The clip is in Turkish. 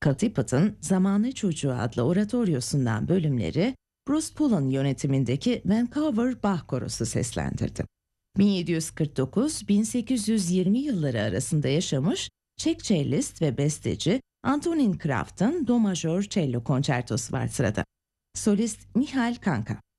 Katipat'ın Zamanı Çocuğu adlı oratoryosundan bölümleri Bruce Pullen yönetimindeki Vancouver Bach Korosu seslendirdi. 1749-1820 yılları arasında yaşamış Çek cellist ve besteci Antonin Kraft'ın Do majör cello konçertosu var sırada. Solist Mihail Kanka.